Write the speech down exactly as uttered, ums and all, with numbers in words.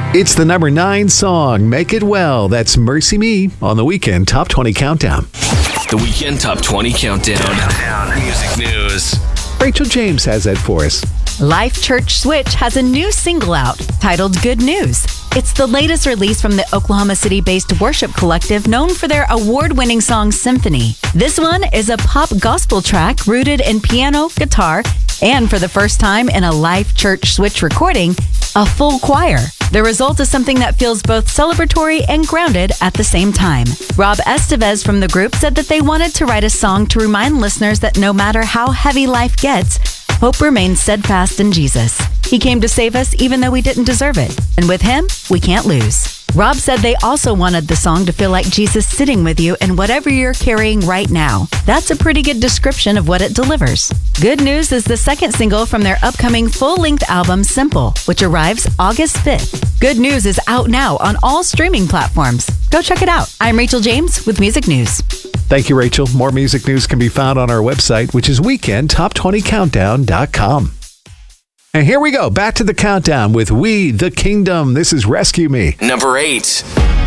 It's the number nine song, Make It Well. That's Mercy Me on the Weekend Top twenty Countdown. The Weekend Top twenty Countdown. Music news. Rachel James has that for us. Life Church Switch has a new single out titled Good News. It's the latest release from the Oklahoma City-based worship collective known for their award-winning song Symphony. This one is a pop gospel track rooted in piano, guitar, and for the first time in a Life Church Switch recording, a full choir. The result is something that feels both celebratory and grounded at the same time. Rob Estevez from the group said that they wanted to write a song to remind listeners that no matter how heavy life gets, hope remains steadfast in Jesus. He came to save us even though we didn't deserve it. And with him, we can't lose. Rob said they also wanted the song to feel like Jesus sitting with you in whatever you're carrying right now. That's a pretty good description of what it delivers. Good News is the second single from their upcoming full-length album, Simple, which arrives August fifth. Good News is out now on all streaming platforms. Go check it out. I'm Rachel James with Music News. Thank you, Rachel. More music news can be found on our website, which is weekend top twenty countdown dot com. And here we go, back to the countdown with We the Kingdom. This is Rescue Me. Number eight.